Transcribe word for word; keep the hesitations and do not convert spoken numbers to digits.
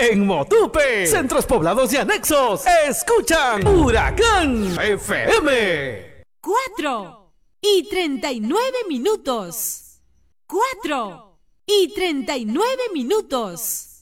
En Motupe, centros poblados y anexos, escuchan Huracán F M. Cuatro y treinta y nueve minutos. Cuatro y treinta y nueve minutos.